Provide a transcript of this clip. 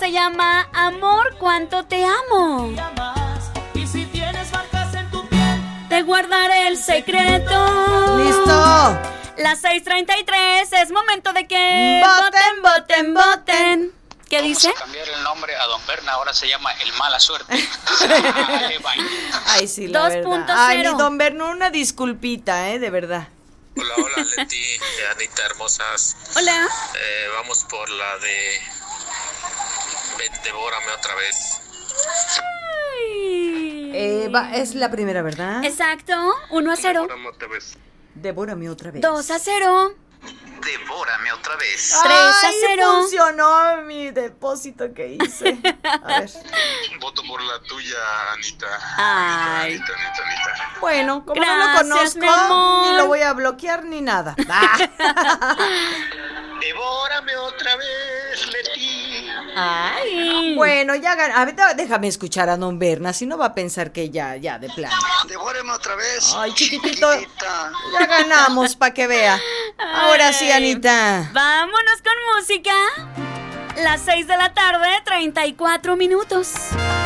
se llama Amor, cuánto te amo. Te guardaré el secreto. ¡Listo! Las 6:33, es momento de que Voten, voten, voten. ¿Qué dice? Vamos a cambiar el nombre a Don Berna, ahora se llama El Mala Suerte. Ay, sí, la 2.0. verdad. Ay, mi don Berno, una disculpita, de verdad. Hola, hola Leti, Anita, hermosas. Hola. Vamos por la de Devórame otra vez. Ay. Es la primera, ¿verdad? Exacto, 1-0. Devórame otra vez. Devórame otra vez. 2-0. Devórame otra vez. 3-0. Funcionó mi depósito que hice. A ver. Voto por la tuya, Anita. Ay. Anita. Bueno, como no Gracias, lo conozco, mi amor. ni lo voy a bloquear ni nada. Devórame otra vez, Leti. Ay. Bueno, ya a ver, déjame escuchar a don Berna, si no va a pensar que ya de plano. Devórame otra vez. Ay, chiquitito, ya ganamos, para que vea. Ahora sí, Anita. Vámonos con música. Las 6 de la tarde, 34 minutos.